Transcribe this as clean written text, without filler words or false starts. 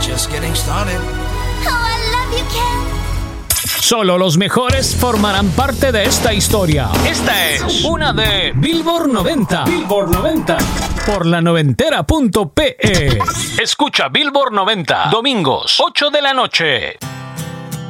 just getting started. Oh, I love you, Ken. Solo los mejores formarán parte de esta historia. Esta es una de Billboard 90. Billboard 90. Por la noventera.pe. Escucha Billboard 90. Domingos, 8 de la noche.